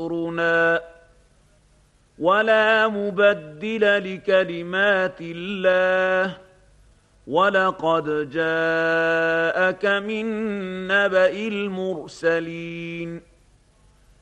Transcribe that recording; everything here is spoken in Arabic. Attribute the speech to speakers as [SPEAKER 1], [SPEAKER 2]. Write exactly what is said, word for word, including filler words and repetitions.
[SPEAKER 1] أمرنا ولا مبدل لكلمات الله ولقد جاءك من نبأ المرسلين